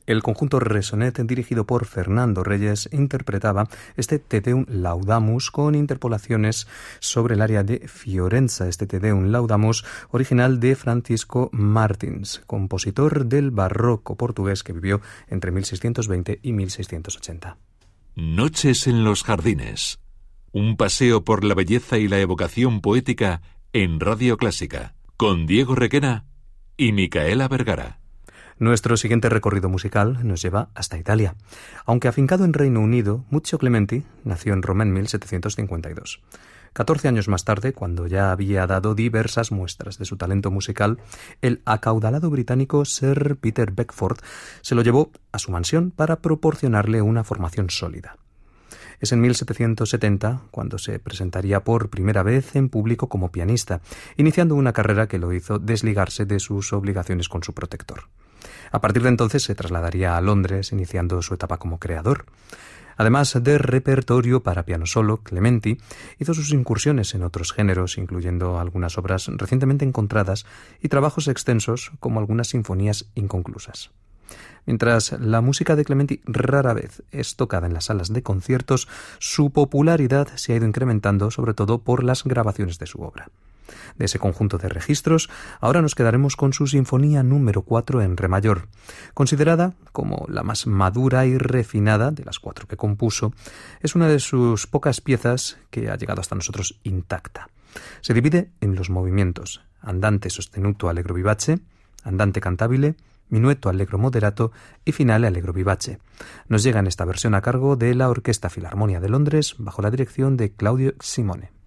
El conjunto Resonet, dirigido por Fernando Reyes, interpretaba este Te Deum Laudamus con interpolaciones sobre el área de Fiorenza, este Te Deum Laudamus original de Francisco Martins, compositor del barroco portugués que vivió entre 1620 y 1680. Noches en los jardines. Un paseo por la belleza y la evocación poética en Radio Clásica, con Diego Requena y Micaela Vergara. Nuestro siguiente recorrido musical nos lleva hasta Italia. Aunque afincado en Reino Unido, Muzio Clementi nació en Roma en 1752. 14 años más tarde, cuando ya había dado diversas muestras de su talento musical, el acaudalado británico Sir Peter Beckford se lo llevó a su mansión para proporcionarle una formación sólida. Es en 1770 cuando se presentaría por primera vez en público como pianista, iniciando una carrera que lo hizo desligarse de sus obligaciones con su protector. A partir de entonces se trasladaría a Londres, iniciando su etapa como creador. Además de repertorio para piano solo, Clementi hizo sus incursiones en otros géneros, incluyendo algunas obras recientemente encontradas y trabajos extensos como algunas sinfonías inconclusas. Mientras la música de Clementi rara vez es tocada en las salas de conciertos, su popularidad se ha ido incrementando, sobre todo por las grabaciones de su obra. De ese conjunto de registros, ahora nos quedaremos con su Sinfonía número 4 en Re mayor. Considerada como la más madura y refinada de las 4 que compuso, es una de sus pocas piezas que ha llegado hasta nosotros intacta. Se divide en los movimientos andante sostenuto allegro vivace, andante cantabile, minueto allegro moderato y finale allegro vivace. Nos llega en esta versión a cargo de la Orquesta Filarmonia de Londres bajo la dirección de Claudio Simone.